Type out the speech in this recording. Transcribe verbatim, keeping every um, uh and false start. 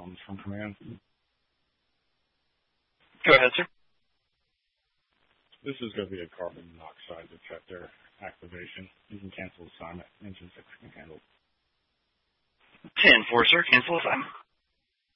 Collins from Command. Go ahead, sir. This is going to be a carbon monoxide detector activation. You can cancel assignment. Engine six can handle. ten four, sir. Cancel assignment.